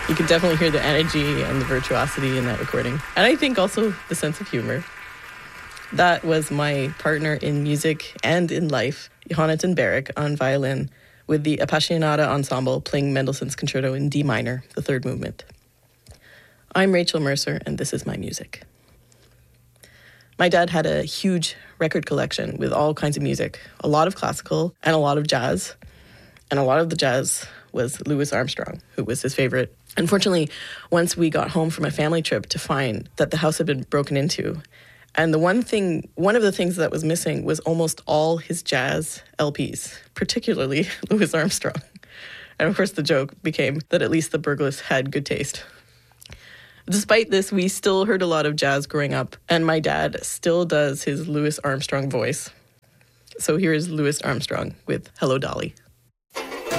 You could definitely hear the energy and the virtuosity in that recording. And I think also the sense of humor. That was my partner in music and in life, Jonathan Barrick, on violin, with the Appassionata Ensemble playing Mendelssohn's Concerto in D minor, the third movement. I'm Rachel Mercer, and this is my music. My dad had a huge record collection with all kinds of music, a lot of classical and a lot of jazz. And a lot of the jazz was Louis Armstrong, who was his favorite. Unfortunately, once we got home from a family trip to find that the house had been broken into, and one of the things that was missing was almost all his jazz LPs, particularly Louis Armstrong. And of course, the joke became that at least the burglars had good taste. Despite this, we still heard a lot of jazz growing up, and my dad still does his Louis Armstrong voice. So here is Louis Armstrong with Hello, Dolly.